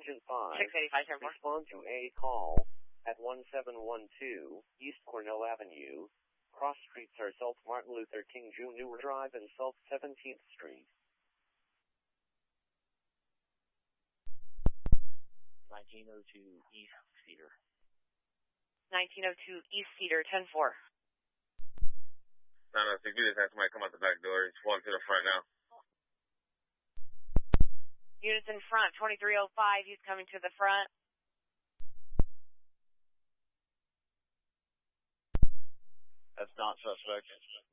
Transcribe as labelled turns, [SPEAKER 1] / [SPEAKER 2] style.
[SPEAKER 1] Tangent 5.
[SPEAKER 2] 685, 10-4.
[SPEAKER 1] Respond to a call at 1712 East Cornell Avenue. Cross streets are South Martin Luther King Jr. Drive and South 17th Street.
[SPEAKER 2] 1902 East Cedar.
[SPEAKER 3] 1902 East Cedar, 10-4.
[SPEAKER 4] 906, we just had somebody come out the back door. He's walking to the front now.
[SPEAKER 3] Units in front, 2305, he's coming to the front.
[SPEAKER 4] That's not suspect.